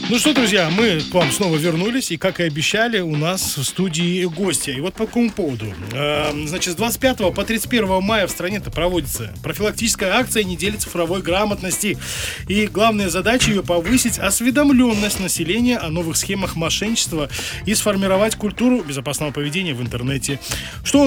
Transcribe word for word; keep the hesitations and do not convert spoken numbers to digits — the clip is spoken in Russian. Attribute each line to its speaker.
Speaker 1: Ну что, друзья, мы к вам снова вернулись, и, как и обещали, у нас в студии гости. И вот по какому поводу. Э, значит, с двадцать пятого по тридцать первое мая в стране-то проводится профилактическая акция недели цифровой грамотности. И главная задача ее — повысить осведомленность населения о новых схемах мошенничества и сформировать культуру безопасного поведения в интернете. Что